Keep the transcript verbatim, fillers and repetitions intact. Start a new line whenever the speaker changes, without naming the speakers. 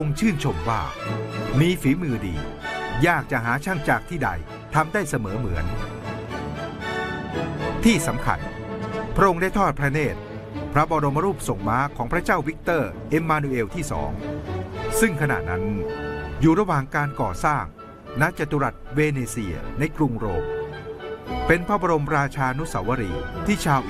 ทรงชื่นชมว่ามีฝีมือดียากจะหาช่างจากที่ใดทำได้เสมอเหมือนที่สำคัญพระองค์ได้ทอดพระเนตรพระบรมรูปทรงม้าของพระเจ้าวิกเตอร์เอ็มมานูเอลที่สองซึ่งขณะนั้นอยู่ระหว่างการก่อสร้างณจัตุรัสเวเนเซียในกรุงโรมเป็นพระบรมราชานุสาวรีย์ที่ชาว